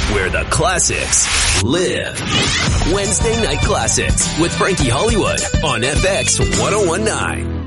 where the classics live. Wednesday Night Classics with Frankie Hollywood on FX 1019.